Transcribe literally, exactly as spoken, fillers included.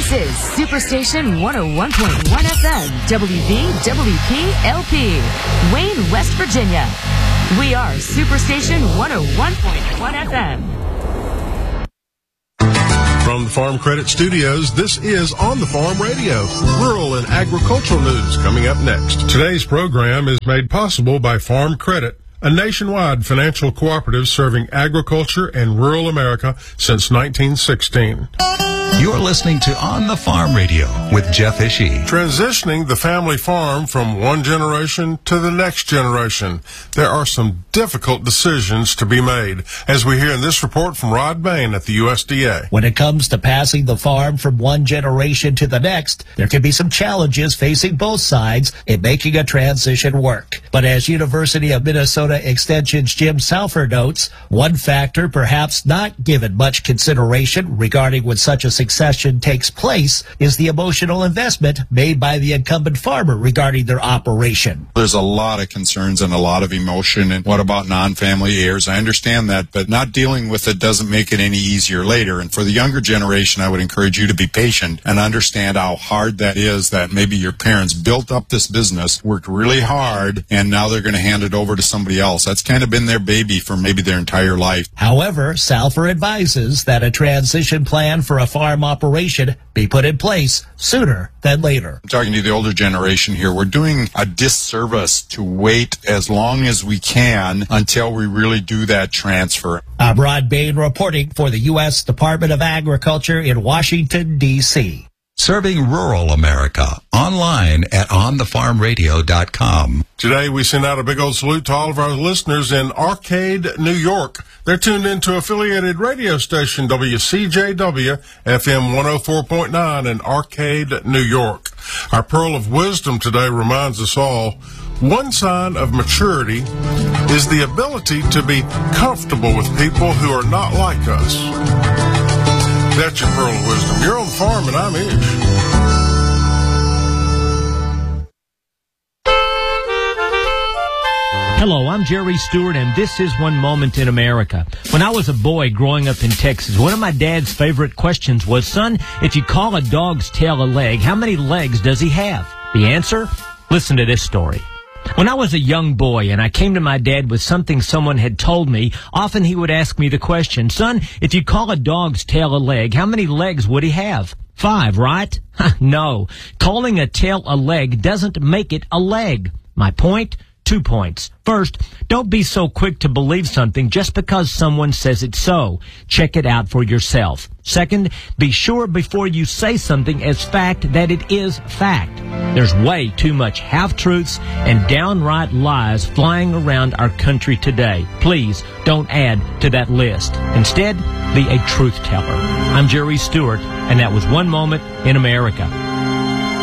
This is Superstation one oh one point one F M, W V W P L P, Wayne, West Virginia. We are Superstation one oh one point one F M. From the Farm Credit Studios, this is On the Farm Radio, rural and agricultural news coming up next. Today's program is made possible by Farm Credit, a nationwide financial cooperative serving agriculture and rural America since nineteen sixteen. You're listening to On the Farm Radio with Jeff Ishii. Transitioning the family farm from one generation to the next generation. There are some difficult decisions to be made, as we hear in this report from Rod Bain at the U S D A. When it comes to passing the farm from one generation to the next, there can be some challenges facing both sides in making a transition work. But as University of Minnesota Extension's Jim Salfer notes, one factor perhaps not given much consideration regarding when such a succession takes place is the emotional investment made by the incumbent farmer regarding their operation. There's a lot of concerns and a lot of emotion. And what about non-family heirs? I understand that, but not dealing with it doesn't make it any easier later. And for the younger generation, I would encourage you to be patient and understand how hard that is, that maybe your parents built up this business, worked really hard, and now they're going to hand it over to somebody else. That's kind of been their baby for maybe their entire life. However, Salfer advises that a transition plan for a farm operation be put in place sooner than later. I'm talking to the older generation here. We're doing a disservice to wait as long as we can until we really do that transfer. I'm Rod Bain reporting for the U S Department of Agriculture in Washington, D C Serving rural America, online at on the farm radio dot com. Today, we send out a big old salute to all of our listeners in Arcade, New York. They're tuned into affiliated radio station W C J W F M one oh four point nine in Arcade, New York. Our pearl of wisdom today reminds us all, one sign of maturity is the ability to be comfortable with people who are not like us. That's your pearl of wisdom. You're on the farm, and I'm Ish. Hello, I'm Jerry Stewart, and this is One Moment in America. When I was a boy growing up in Texas, one of my dad's favorite questions was, son, if you call a dog's tail a leg, how many legs does he have? The answer? Listen to this story. When I was a young boy and I came to my dad with something someone had told me, often he would ask me the question, son, if you call a dog's tail a leg, how many legs would he have? Five, right? No. Calling a tail a leg doesn't make it a leg. My point? Two points. First, don't be so quick to believe something just because someone says it's so. Check it out for yourself. Second, be sure before you say something as fact that it is fact. There's way too much half-truths and downright lies flying around our country today. Please don't add to that list. Instead, be a truth teller. I'm Jerry Stewart, and that was One Moment in America.